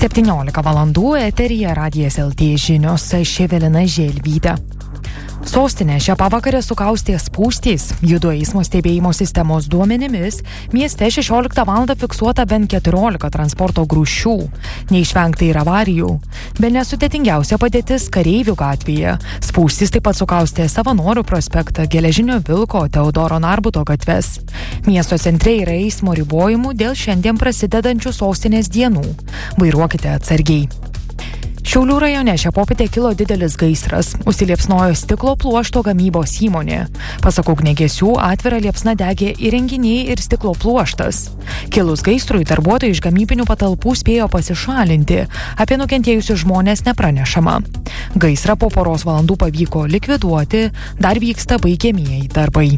17 valandų eteryje Radijas LT žinios, aš Evelina Želvytė. Sostinė šią pavakarę sukaustė spūstys. Judu eismo stebėjimo sistemos duomenimis mieste 16 valandą fiksuota bent 14 transporto grūsčių. Neišvengta ir avarijų. Bene sudėtingiausia padėtis Kareivių gatvėje. Spūstys taip pat sukaustė Savanorių prospektą, Geležinio Vilko, Teodoro Narbuto gatves. Miesto centre yra eismo ribojimų dėl šiandien prasidedančių sostinės dienų. Vairuokite atsargiai. Šiaulių rajone šią popietę kilo didelis gaisras. Užsiliepsnojo stiklo pluošto gamybos įmonė. Pasak ugniagesių, atvira liepsna degė įrenginiai ir stiklo pluoštas. Kilus gaisrui, darbuotojai iš gamybinių patalpų spėjo pasišalinti. Apie nukentėjusius žmonės nepranešama. Gaisrą po poros valandų pavyko likviduoti, dar vyksta baigiamieji darbai.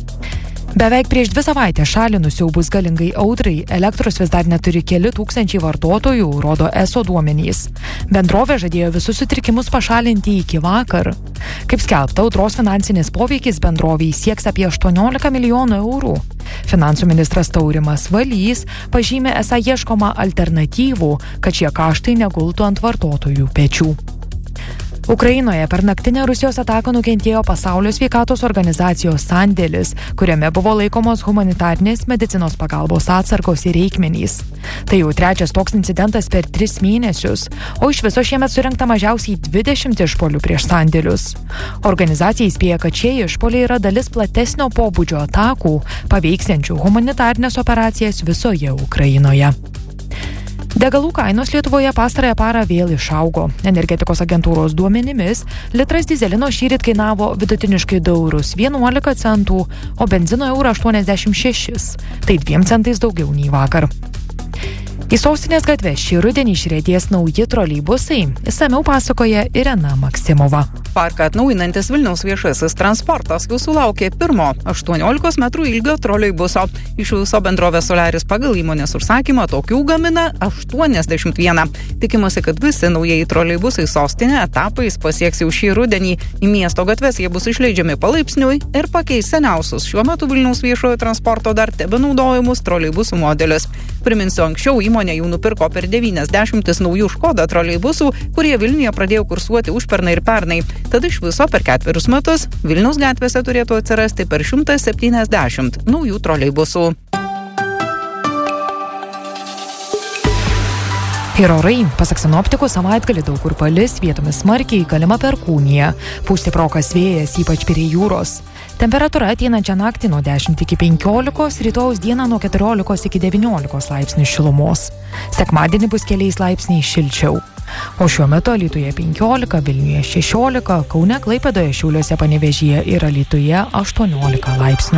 Beveik prieš 2 savaitės šalį nusiaubus galingai audrai, elektros vis dar neturi keli tūkstančiai vartotojų, rodo ESO duomenys. Bendrovė žadėjo visus sutrikimus pašalinti iki vakar. Kaip skelbta, audros finansinis poveikis bendroviai sieks apie 18 milijonų eurų. Finansų ministras Taurimas Valys pažymė, esą ieškoma alternatyvų, kad šie kaštai negultų ant vartotojų pečių. Ukrainoje per naktinę Rusijos ataką nukentėjo Pasaulio sveikatos organizacijos sandėlis, kuriame buvo laikomos humanitarnės medicinos pagalbos atsargos ir reikmenys. Tai jau 3 toks incidentas per 3 mėnesius, o iš viso šiemet surengta mažiausiai 20 išpuolių prieš sandėlius. Organizacija įspėja, kad šie išpuoliai yra dalis platesnio pobūdžio atakų, paveiksiančių humanitarnės operacijas visoje Ukrainoje. Degalų kainos Lietuvoje pastarąją parą vėl išaugo. Energetikos agentūros duomenimis litras dyzelino šįryt kainavo vidutiniškai 2,11 €, o benzino €1,86. Tai 2 centais daugiau nei vakar. Į sostinės gatves šį rudenį išriedės nauji troleibusai. Išsamiau pasakoja Irena Maksimova. Parką atnaujinantis Vilniaus viešasis transportas jau sulaukė pirmo 18 metrų ilgio troleibuso. Iš viso bendrovė Solaris pagal įmonės užsakymą tokių gamina 81. Tikimasi, kad visi naujieji troleibusai sostinė etapais pasieks jau šį rudenį. Į miesto gatves jie bus išleidžiami palaipsniui ir pakeis seniausius šiuo metu Vilniaus viešojo transporto dar tebenaudojimus troleibusų modelius. Priminsiu, anksčiau įmonė jau nupirko per 90 naujų Škoda troleibusų, kurie Vilniuje pradėjo kursuoti užpernai ir pernai. Tad iš viso per 4 metus Vilniaus gatvėse turėtų atsirasti per 170 naujų troleibusų. Ir orai, pasak sinoptikų, savaitgalį daug kur palis, vietomis smarkiai, galima perkūnija. Pūs stiprokas vėjas, ypač prie jūros. Temperatūra ateinančią naktį nuo 10 iki 15, rytojaus dieną nuo 14 iki 19 laipsnių šilumos. Sekmadienį bus keliais laipsniais šilčiau. O šiuo metu Alytuje 15, Vilniuje 16, Kaune, Klaipėdoje, Šiauliuose, Panevėžyje ir Alytuje 18 laipsnių.